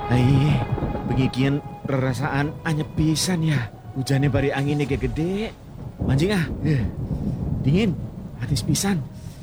Hai, pengikian perasaan anyep pisan ya. Hujannya bari anginnya kayak gede. Mancing ah, dingin, hati pisan.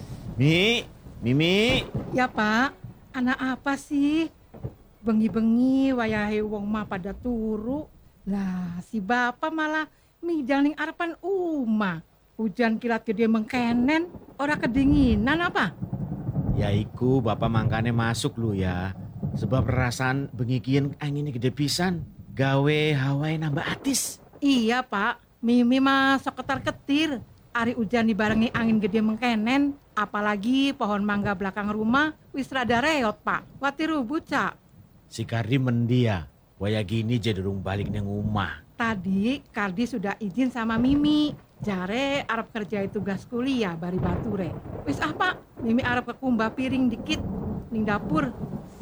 Mimi. Ya Pak, anak apa sih? Bengi-bengi wayahe wong mah pada turu. Lah si bapak malah mijaling arepan umah. Hujan kilat gede mengkenen, ora kedinginan apa? Ya iku bapak mangkane masuk lu ya. Sebab perasaan bengikian anginnya gede pisan. Gawe hawai nambah atis. Iya Pak, Mimi mah sok ketar-ketir. Ari hujan dibarengi angin gede mengkenen, apalagi pohon mangga belakang rumah wis rada reot Pak. Wati rubuh Cak. Si Kardi mendia, waya gini jadurung balik neng rumah. Tadi Kardi sudah izin sama Mimi. Jare arep kerja tugas kuliah bari bature. Wis apa? Mimi arep ke kumbah piring dikit ning dapur.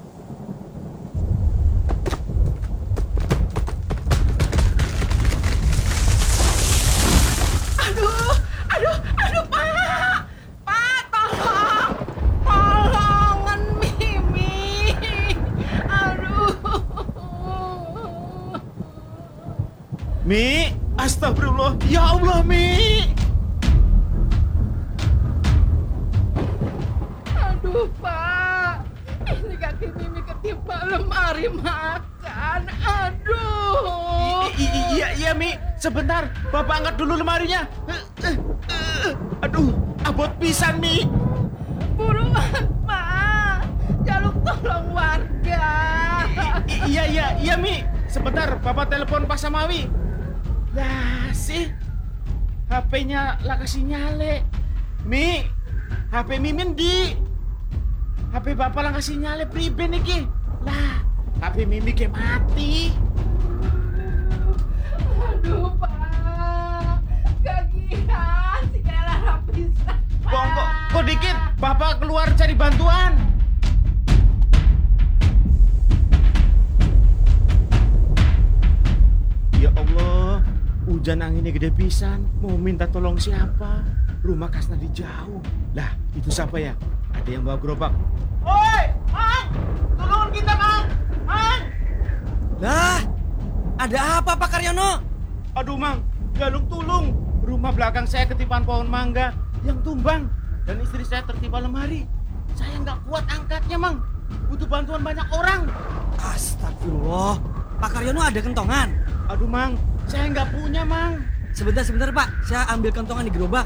Aduh Pak! Pak tolong! Tolongan Mimi! Aduh! Mi, astagfirullah. Ya Allah, Mi. Aduh Pak! Ini kaki Mimi ketimpa lemari makan. Aduh! Iya, Mi. Sebentar, Bapak angkat dulu lemarinya. Aduh, abot pisan, Mi. Buruan Pak! Jaluk tolong warga! Iya, Mi. Sebentar, Bapak telepon Pak Samawi. Lah sih, HP-nya lah kasih nyale. Mi, HP Mimin di. HP Bapak lah kasih nyale priben iki. Lah, HP Mimi ke mati. Aduh Pak! Gagihan si Kela rapisan Kok dikit, Bapak keluar cari bantuan. Ya Allah, hujan anginnya gede pisan. Mau minta tolong siapa? Rumah Kasna di jauh. Lah, itu siapa ya? Ada yang bawa gerobak. Oi, Mang! Tolongin kita, Mang! Mang! Lah, ada apa Pak Karyono? Aduh, Mang, galung tulung. Rumah belakang saya ketipan pohon mangga yang tumbang. Dan istri saya tertimpa lemari. Saya nggak kuat angkatnya, Mang. Butuh bantuan banyak orang. Astagfirullah, Pak Karyono ada kentongan? Aduh, Mang, saya nggak punya, Mang. Sebentar Pak, saya ambil kentongan di gerobak.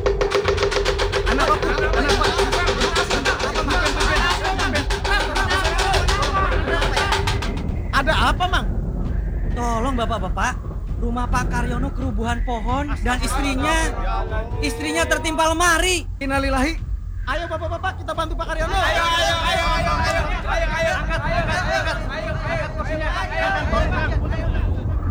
Ada apa, Mang? Tolong bapak-bapak, rumah Pak Karyono kerubuhan pohon dan istrinya tertimpa lemari. Innalillahi. Ayo bapak-bapak kita bantu Pak Karyono. Ayo.